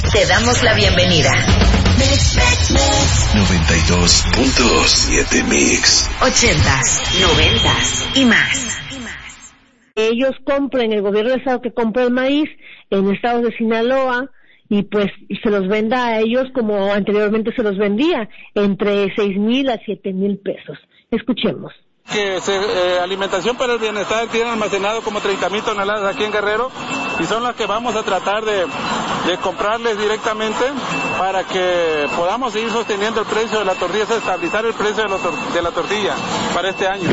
Te damos la bienvenida. 92.7 Mix. 80s, 90s y más. Ellos compran, el gobierno del estado que compra el maíz en estados de Sinaloa y se los venda a ellos como anteriormente se los vendía, entre 6,000 a 7,000 pesos. Escuchemos. Que Alimentación para el Bienestar tiene almacenado como 30,000 toneladas aquí en Guerrero y son las que vamos a tratar de comprarles directamente para que podamos seguir sosteniendo el precio de la tortilla, estabilizar el precio de la tortilla para este año.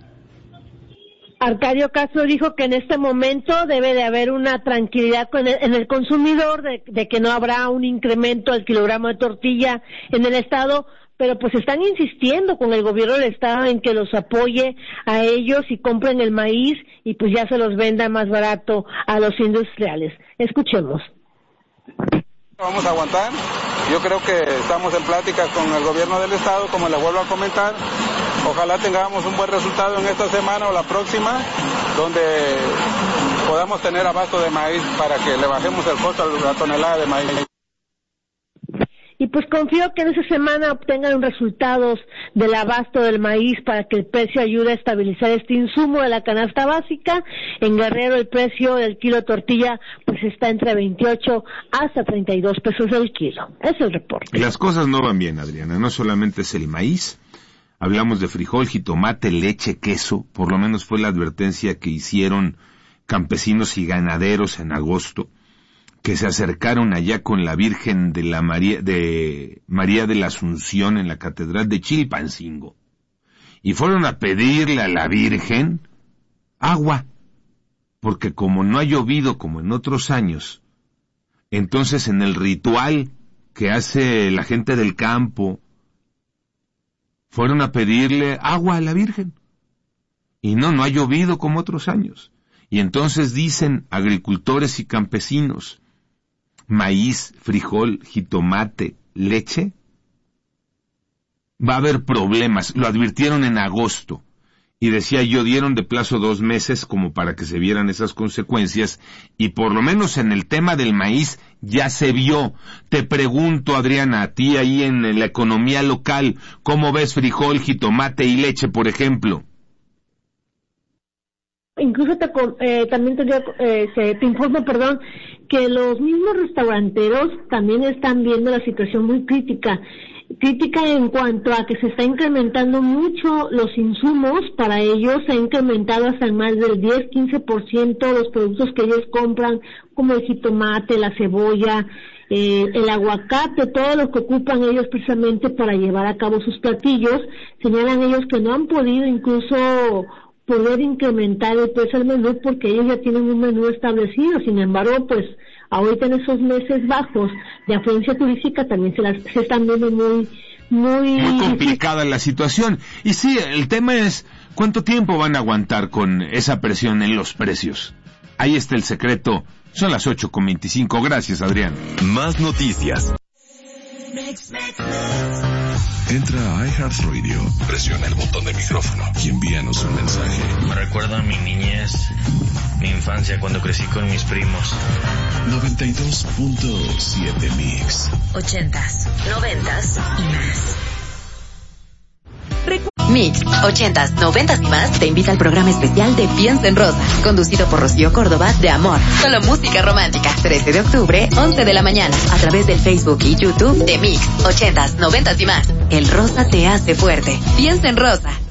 Arcadio Castro dijo que en este momento debe de haber una tranquilidad en el consumidor de que no habrá un incremento al kilogramo de tortilla en el estado, pero pues están insistiendo con el gobierno del estado en que los apoye a ellos y compren el maíz y pues ya se los venda más barato a los industriales. Escuchemos. Vamos a aguantar. Yo creo que estamos en pláticas con el gobierno del estado, como les vuelvo a comentar. Ojalá tengamos un buen resultado en esta semana o la próxima, donde podamos tener abasto de maíz para que le bajemos el costo a la tonelada de maíz. Y pues confío que en esa semana obtengan resultados del abasto del maíz para que el precio ayude a estabilizar este insumo de la canasta básica. En Guerrero el precio del kilo de tortilla pues está entre 28 hasta 32 pesos el kilo. Es el reporte. Las cosas no van bien, Adriana. No solamente es el maíz. Hablamos de frijol, jitomate, leche, queso. Por lo menos fue la advertencia que hicieron campesinos y ganaderos en agosto, que se acercaron allá con la Virgen de María de la Asunción en la Catedral de Chilpancingo y fueron a pedirle a la Virgen agua, porque como no ha llovido como en otros años, entonces en el ritual que hace la gente del campo fueron a pedirle agua a la Virgen y no ha llovido como otros años, y entonces dicen agricultores y campesinos: maíz, frijol, jitomate, leche, va a haber problemas. Lo advirtieron en agosto. Y decía yo, dieron de plazo 2 meses como para que se vieran esas consecuencias. Y por lo menos en el tema del maíz ya se vio. Te pregunto, Adriana, a ti ahí en la economía local, ¿cómo ves frijol, jitomate y leche, por ejemplo? Incluso también te informo, que los mismos restauranteros también están viendo la situación muy crítica en cuanto a que se está incrementando mucho los insumos para ellos. Se ha incrementado hasta más del 10-15% los productos que ellos compran, como el jitomate, la cebolla, el aguacate, todo lo que ocupan ellos precisamente para llevar a cabo sus platillos. Señalan ellos que no han podido incluso poder incrementar el precio del menú porque ellos ya tienen un menú establecido. Sin embargo, pues ahorita en esos meses bajos de afluencia turística también se están viendo muy complicada la situación. Y sí, el tema es ¿cuánto tiempo van a aguantar con esa presión en los precios? Ahí está el secreto. Son las 8:25. Gracias, Adrián. Más noticias. Entra a iHeartRadio, presiona el botón de micrófono y envíanos un mensaje. Me recuerda a mi niñez, mi infancia cuando crecí con mis primos. 92.7 Mix. 80s, 90s y más. Mix, 80s, 90s y más te invita al programa especial de Piensa en Rosa, conducido por Rocío Córdoba de Amor. Solo música romántica. 13 de octubre, 11 de la mañana, a través del Facebook y YouTube de Mix, 80s, 90s y más. El rosa te hace fuerte. Piensa en Rosa.